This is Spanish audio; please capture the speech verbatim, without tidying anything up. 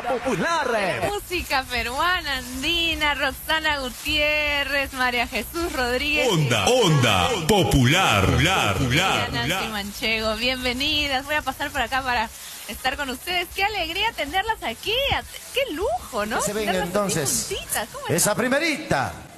Popular. Música peruana, andina, Roxana Gutiérrez, María Jesús Rodríguez. Onda, onda, popular, popular, popular. Nancy Manchego, bienvenidas. Voy a pasar por acá para estar con ustedes. Qué alegría tenerlas aquí. Qué lujo, ¿no? Se ven Tenerlas entonces aquí juntitas. ¿Cómo esa están? primerita.